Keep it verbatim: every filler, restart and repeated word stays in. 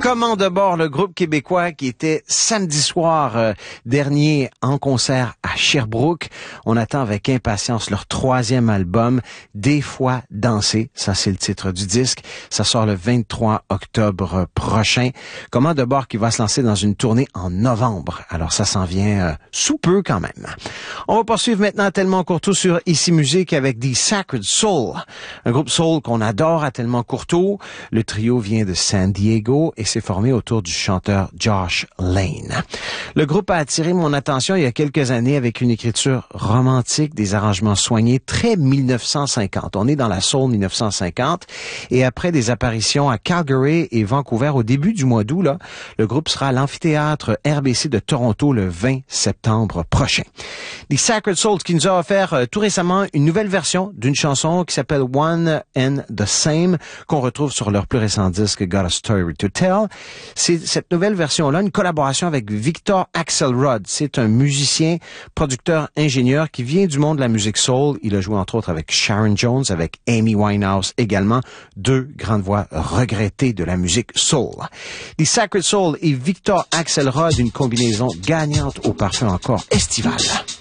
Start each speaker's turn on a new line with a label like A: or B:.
A: Comment de bord, le groupe québécois qui était samedi soir euh, dernier en concert à Sherbrooke. On attend avec impatience leur troisième album, Des fois danser. Ça, c'est le titre du disque. Ça sort le vingt-trois octobre prochain. Comment de bord qui va se lancer dans une tournée en novembre. Alors, ça s'en vient euh, sous peu quand même. On va poursuivre maintenant à Tellement Courteau sur Ici Musique avec The Sacred Soul. Un groupe soul qu'on adore à Tellement Courteau. Le trio vient de San Diego et s'est formé autour du chanteur Josh Lane. Le groupe a attiré mon attention il y a quelques années avec une écriture romantique, des arrangements soignés, très mille neuf cent cinquante. On est dans la soul mille neuf cent cinquante et après des apparitions à Calgary et Vancouver au début du mois d'août, là, le groupe sera à l'amphithéâtre R B C de Toronto le vingt septembre prochain. The Sacred Soul qui nous a offert euh, tout récemment une nouvelle version d'une chanson qui s'appelle One and the Same qu'on retrouve sur leur plus récent disque Got a Story to Tell. C'est cette nouvelle version-là, une collaboration avec Victor Axelrod. C'est un musicien, producteur, ingénieur qui vient du monde de la musique soul. Il a joué entre autres avec Sharon Jones, avec Amy Winehouse également, deux grandes voix regrettées de la musique soul. The Sacred Soul et Victor Axelrod, une combinaison gagnante au parfum encore estival.